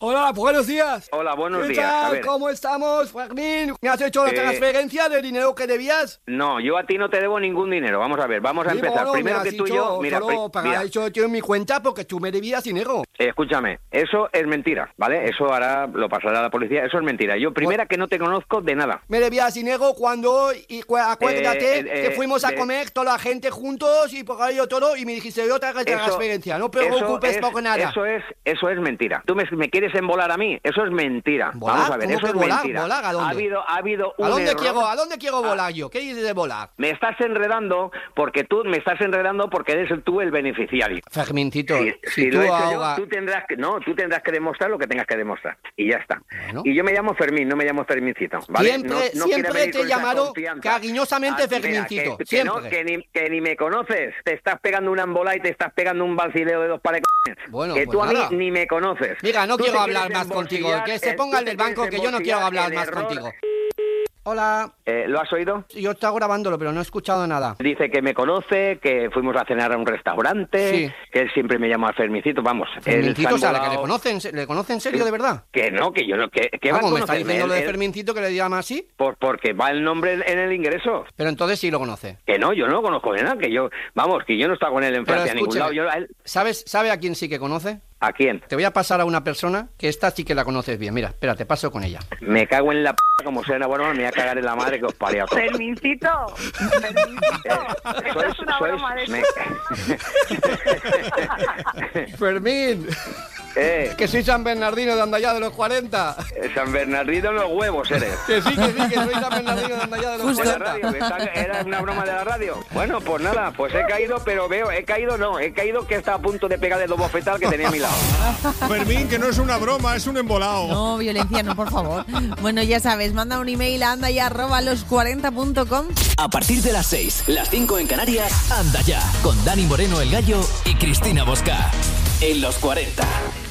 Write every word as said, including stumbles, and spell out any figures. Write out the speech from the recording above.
Hola, buenos días. Hola, buenos ¿Qué días. tal? A ver. ¿Cómo estamos, Fermín? ¿Me has hecho la Eh, transferencia del dinero que debías? No, yo a ti no te debo ningún dinero. Vamos a ver, vamos a Sí, empezar. bueno, Primero me has que tú y dicho, yo, mira, solo pri- para mira, eso yo en mi cuenta porque tú me debías dinero. eh, escúchame, eso es mentira, ¿vale? Eso ahora lo pasará a la policía, eso es mentira. Yo, primera, que no te conozco de nada. Me debías dinero cuando, y cu- acuérdate, Eh, eh, que eh, fuimos a de- comer toda la gente juntos y por ahí yo todo y me dijiste yo te hago la Eso- transferencia. No te eso preocupes es- por nada. Eso es, eso es mentira. Tú me, me quieres embolar a mí, eso es mentira. ¿Volar? Vamos a ver, ¿Cómo eso que es volar? mentira. ¿Volar? ¿A dónde? Ha habido, ha habido un ¿A dónde error. quiero, a dónde quiero volar yo? ¿Qué dices de volar? Me estás enredando porque tú me estás enredando porque eres el- tú el beneficiario. Fermintito, Si, si, si tú lo he hecho ahora... yo, tú tendrás que no, tú tendrás que demostrar lo que tengas que demostrar y ya está. Bueno. Y yo me llamo Fermín, no me llamo Fermincito, ¿vale? Siempre, No- no quiero siempre venir te con he esa llamado confianza. cariñosamente Ah, mira, Fermincito, que, que siempre. no, que ni, que ni me conoces, te estás pegando una embola y te estás pegando un balsileo de dos pares. Bueno, que pues tú nada. a mí ni me conoces. Mira, no Tú quiero te hablar quieres más contigo. embolsillar, Que se eh, ponga tú en el te banco, quieres que yo no quiero embolsillar hablar el más error. contigo. Hola. Eh, ¿Lo has oído? Yo estaba grabándolo, pero no he escuchado nada. Dice que me conoce, que fuimos a cenar a un restaurante, Sí. que él siempre me llama Fermicito, vamos. él se ha Fermincito, o sea, ¿le, que le embolado. conocen, ¿le conoce en serio, de verdad? Que no, que yo no, que, que va a ¿Cómo me está conocerme, diciendo lo de él- él- Fermincito que le llama así? Por, porque va el nombre en el ingreso. Pero entonces sí lo conoce. Que no, yo no lo conozco de nada, que yo, vamos, que yo no estaba con él en Pero Francia a ningún escúchame, lado. Yo, a, él- ¿sabes, ¿sabe a quién sí que conoce? ¿A quién? Te voy a pasar a una persona que esta sí que la conoces bien. Mira, espera, te paso con ella. Me cago en la p***, como sea una buena, me voy a cagar en la madre que os parió a todos. Fermincito, Fermincito, esto Sois- es una sois- broma de me- Fermín, eh, que soy San Bernardino de Andallá de los cuarenta. San Bernardino en los huevos eres. Que sí, que sí, que soy San Bernardino de Andallá de los De la cuarenta. radio, que está- era una broma de la radio. Bueno, pues nada, pues he caído, pero veo, he caído no, he caído que está a punto de pegarle dos bofetadas que tenía a mi lado. Fermín, que no es una broma, es un embolado. No, violencia no, por favor. Bueno, ya sabes, manda un email a anda y arroba los cuarenta punto com. A partir de las seis, las cinco en Canarias, Anda Ya, con Dani Moreno el Gallo y Cristina Bosca. En los cuarenta.